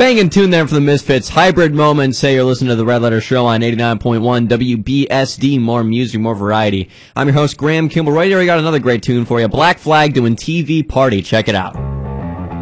Banging tune there for the Misfits. Hybrid Moments. Say you're listening to the Red Letter Show on 89.1 WBSD. More music, more variety. I'm your host, Graham Kimball. Right here, we got another great tune for you. Black Flag doing TV Party. Check it out.